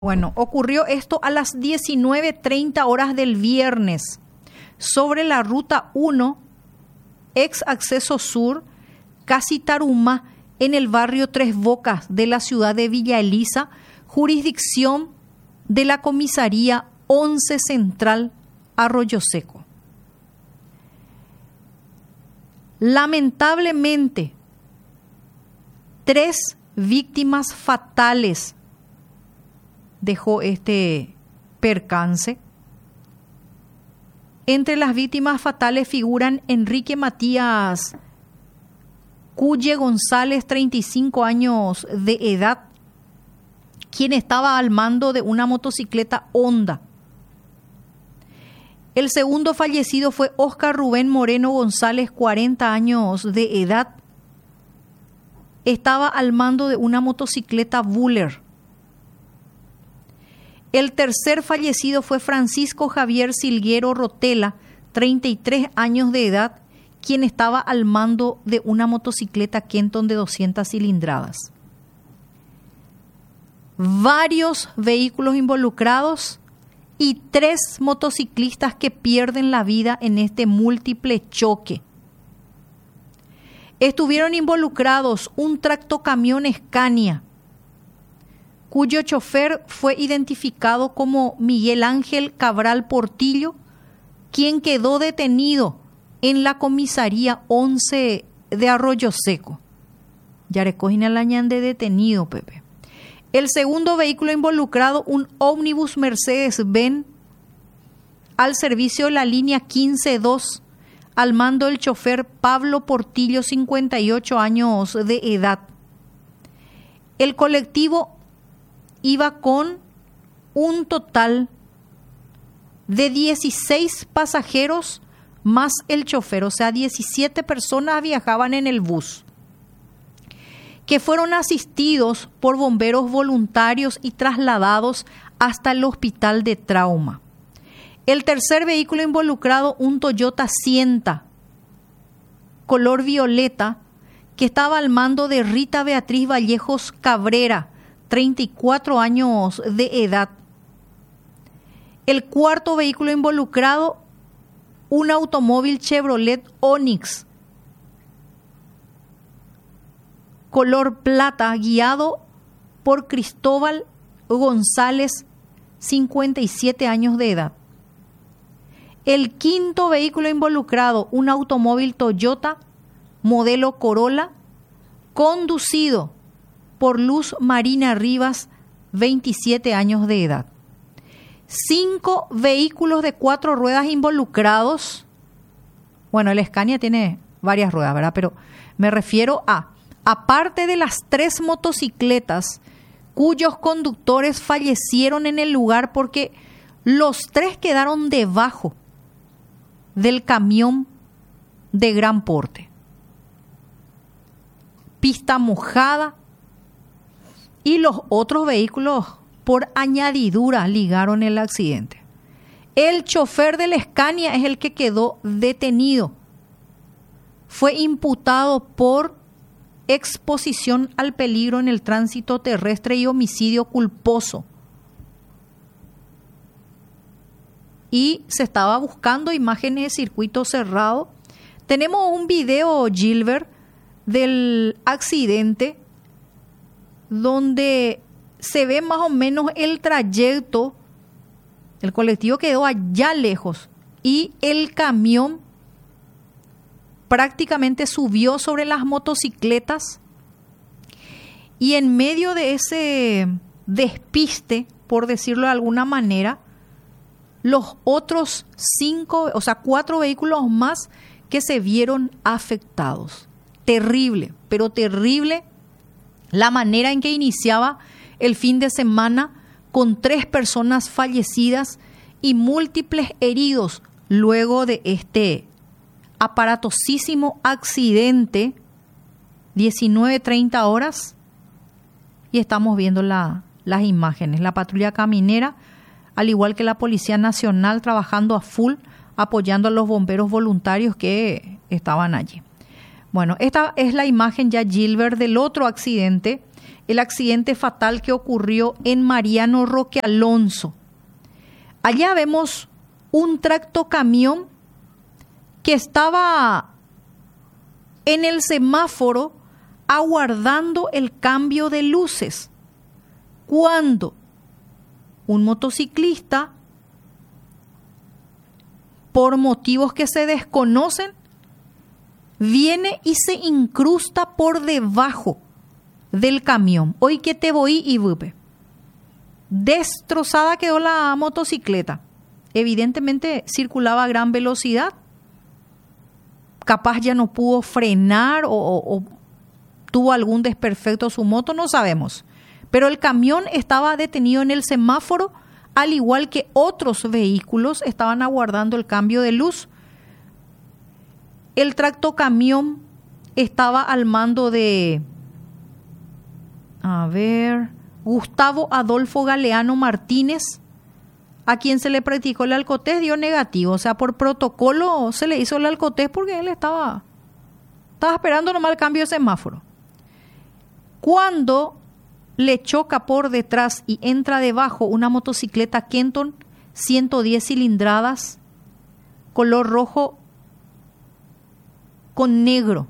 Bueno, ocurrió esto a las 19:30 horas del viernes sobre la ruta 1, ex acceso sur, casi Tarumá, en el barrio Tres Bocas de la ciudad de Villa Elisa, jurisdicción de la comisaría 11 Central Arroyo Seco. Lamentablemente, 3 víctimas fatales dejó este percance. Entre las víctimas fatales figuran Enrique Matías Cuye González, 35 años de edad, quien estaba al mando de una motocicleta Honda. El segundo fallecido fue Oscar Rubén Moreno González, 40 años de edad. Estaba al mando de una motocicleta Buller. El tercer fallecido fue Francisco Javier Silguero Rotela, 33 años de edad, quien estaba al mando de una motocicleta Kenton de 200 cilindradas. Varios vehículos involucrados y 3 motociclistas que pierden la vida en este múltiple choque. Estuvieron involucrados un tractocamión Scania, cuyo chofer fue identificado como Miguel Ángel Cabral Portillo, quien quedó detenido en la comisaría 11 de Arroyo Seco. Ya recogen al añade detenido, Pepe. El segundo vehículo involucrado, un ómnibus Mercedes-Benz al servicio de la línea 15-2, al mando del chofer Pablo Portillo, 58 años de edad. El colectivo iba con un total de 16 pasajeros más el chofer, o sea, 17 personas viajaban en el bus, que fueron asistidos por bomberos voluntarios y trasladados hasta el hospital de trauma. El tercer vehículo involucrado, un Toyota Sienta, color violeta, que estaba al mando de Rita Beatriz Vallejos Cabrera, 34 años de edad. El cuarto vehículo involucrado, un automóvil Chevrolet Onix, color plata, guiado por Cristóbal González, 57 años de edad. El quinto vehículo involucrado, un automóvil Toyota, modelo Corolla, conducido por Luz Marina Rivas, 27 años de edad. 5 vehículos de 4 ruedas involucrados. Bueno, el Scania tiene varias ruedas, ¿verdad? Pero me refiero aparte de las 3 motocicletas cuyos conductores fallecieron en el lugar porque los 3 quedaron debajo del camión de gran porte. Pista mojada, y los otros vehículos por añadidura ligaron el accidente. El chofer del Scania es el que quedó detenido. Fue imputado por exposición al peligro en el tránsito terrestre y homicidio culposo. Y se estaba buscando imágenes de circuito cerrado. Tenemos un video, Gilbert, del accidente donde se ve más o menos el trayecto. El colectivo quedó allá lejos y el camión prácticamente subió sobre las motocicletas, y en medio de ese despiste, por decirlo de alguna manera, los otros 4 vehículos más que se vieron afectados. Terrible, pero terrible la manera en que iniciaba el fin de semana, con 3 personas fallecidas y múltiples heridos luego de este aparatosísimo accidente. 19:30 horas, y estamos viendo las imágenes. La patrulla caminera, al igual que la Policía Nacional, trabajando a full, apoyando a los bomberos voluntarios que estaban allí. Bueno, esta es la imagen ya, Gilbert, del otro accidente el accidente fatal que ocurrió en Mariano Roque Alonso. Allá vemos un tractocamión que estaba en el semáforo aguardando el cambio de luces, cuando un motociclista, por motivos que se desconocen, viene y se incrusta por debajo del camión. Hoy que te voy y vupe. Destrozada quedó la motocicleta. Evidentemente circulaba a gran velocidad. Capaz ya no pudo frenar o tuvo algún desperfecto su moto, no sabemos. Pero el camión estaba detenido en el semáforo, al igual que otros vehículos estaban aguardando el cambio de luz. El tractocamión estaba al mando de, Gustavo Adolfo Galeano Martínez, a quien se le practicó el alcotés, dio negativo. O sea, por protocolo se le hizo el alcotés porque él estaba esperando nomás el cambio de semáforo. Cuando le choca por detrás y entra debajo una motocicleta Kenton 110 cilindradas, color rojo con negro,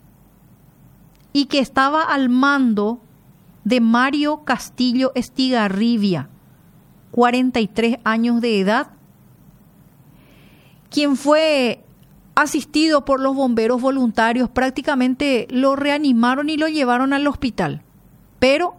y que estaba al mando de Mario Castillo Estigarribia, 43 años de edad, quien fue asistido por los bomberos voluntarios. Prácticamente lo reanimaron y lo llevaron al hospital. Pero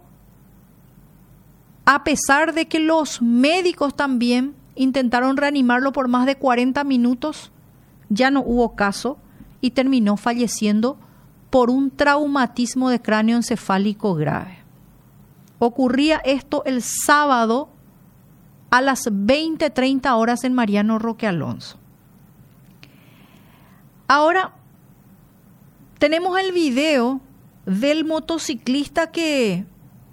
a pesar de que los médicos también intentaron reanimarlo por más de 40 minutos, ya no hubo caso y terminó falleciendo por un traumatismo de cráneo encefálico grave. Ocurría esto el sábado a las 20:30 horas en Mariano Roque Alonso. Ahora tenemos el video del motociclista que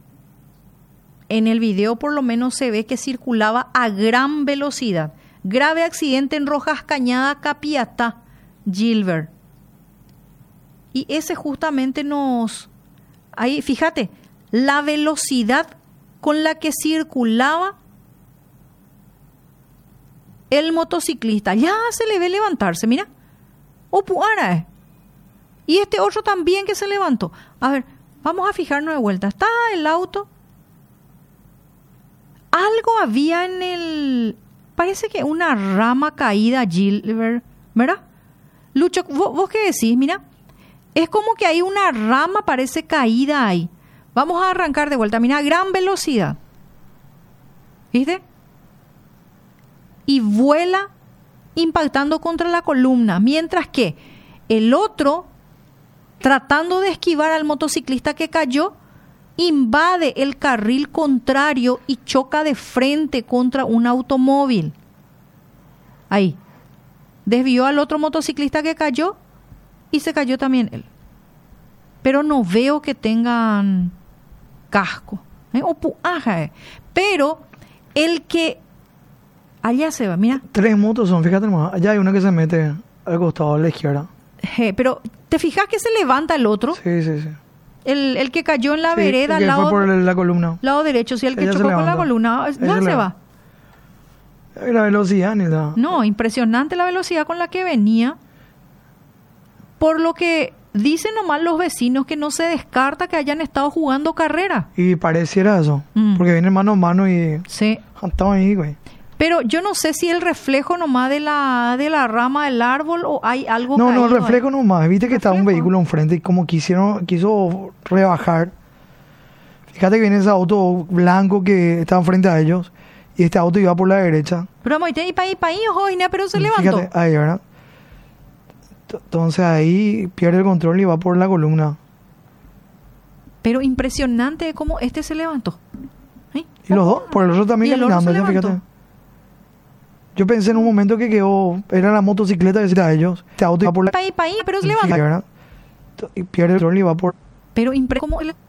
en el video por lo menos se ve que circulaba a gran velocidad. Grave accidente en Rojas Cañada, Capiatá, Gilbert. Y ese justamente ahí, fíjate, la velocidad con la que circulaba el motociclista. Ya se le ve levantarse, mira. Opuara. Y este otro también que se levantó. A ver, vamos a fijarnos de vuelta. Está el auto. Algo había en el... Parece que una rama caída, Gilbert, ¿verdad? Lucho, ¿vos qué decís? Mira, es como que hay una rama, parece caída ahí. Vamos a arrancar de vuelta. Mira, gran velocidad. ¿Viste? Y vuela impactando contra la columna. Mientras que el otro, tratando de esquivar al motociclista que cayó, invade el carril contrario y choca de frente contra un automóvil. Ahí. Desvió al otro motociclista que cayó y se cayó también él. Pero no veo que tengan casco. Pero el que... Allá se va, mira. 3 motos son, fíjate nomás. Allá hay una que se mete al costado a la izquierda. Pero, ¿te fijas que se levanta el otro? Sí, sí, sí. El que cayó en la vereda, al lado, fue por la columna. Lado derecho, sí, el que chocó con la columna. ¿Dónde se va? La velocidad, ni nada. No, impresionante la velocidad con la que venía. Por lo que dicen nomás los vecinos que no se descarta que hayan estado jugando carrera. Y pareciera eso. Porque viene mano a mano y... Sí. Estaba ahí, güey. Pero yo no sé si el reflejo nomás de la rama del árbol o hay algo No, caído el reflejo ahí. Nomás. Viste que estaba un vehículo enfrente y como quiso rebajar. Fíjate que viene ese auto blanco que estaba enfrente a ellos y este auto iba por la derecha. Pero pero se levantó. Fíjate, ahí, ¿verdad? Entonces ahí pierde el control y va por la columna. Pero impresionante cómo este se levantó. ¿Sí? Y los dos, por el otro también caminando, fíjate. Yo pensé en un momento que era la motocicleta que era ellos. Este auto iba por la... Pero se levantó. Y pierde el control y va por... Pero cómo